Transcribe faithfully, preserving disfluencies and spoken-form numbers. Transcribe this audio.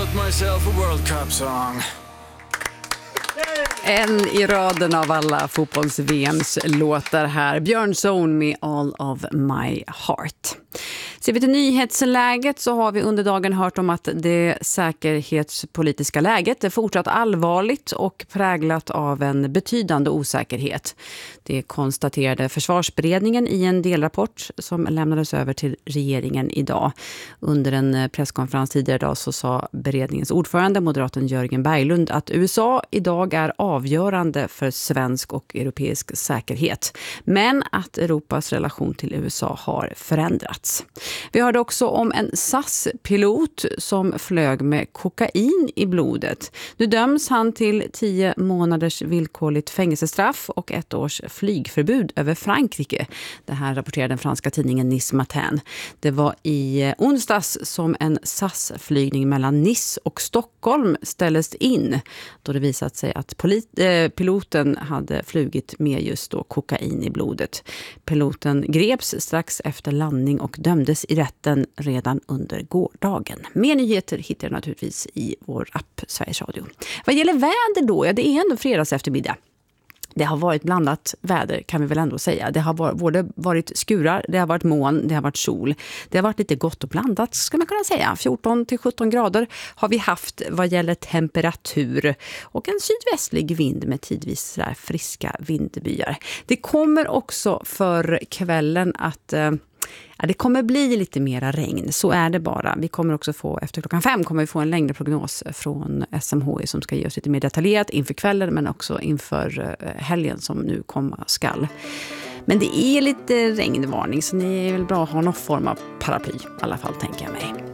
wrote myself a World Cup song. En i raden av alla fotbolls-V M:s låtar här. Björn Zone med All of My Heart. Ser vi till nyhetsläget så har vi under dagen hört om att det säkerhetspolitiska läget är fortsatt allvarligt och präglat av en betydande osäkerhet. Det konstaterade försvarsberedningen i en delrapport som lämnades över till regeringen idag. Under en presskonferens tidigare idag så sa beredningens ordförande, moderaten Jörgen Berglund, att U S A idag är avgörande för svensk och europeisk säkerhet. Men att Europas relation till U S A har förändrats. Vi hörde också om en S A S-pilot som flög med kokain i blodet. Nu döms han till tio månaders villkorligt fängelsestraff och ett års flygförbud över Frankrike. Det här rapporterade den franska tidningen Nice Matin. Det var i onsdags som en S A S-flygning mellan Nice och Stockholm ställdes in, då det visat sig att polit- eh, piloten hade flugit med just då kokain i blodet. Piloten greps strax efter landning och dömdes i rätten redan under gårdagen. Mer nyheter hittar jag naturligtvis i vår app Sveriges Radio. Vad gäller väder då? Ja, det är ändå fredags eftermiddag. Det har varit blandat väder kan vi väl ändå säga. Det har varit, både varit skurar, det har varit moln, det har varit sol. Det har varit lite gott och blandat ska man kunna säga. fjorton till sjutton grader har vi haft vad gäller temperatur. Och en sydvästlig vind med tidvis så där friska vindbyar. Det kommer också för kvällen att... Eh, Ja, det kommer bli lite mera regn, så är det bara. Vi kommer också få, efter klockan fem kommer vi få en längre prognos från S M H I som ska ge oss lite mer detaljerat inför kvällen men också inför helgen som nu komma skall. Men det är lite regnvarning så det är väl bra att ha någon form av paraply i alla fall tänker jag mig.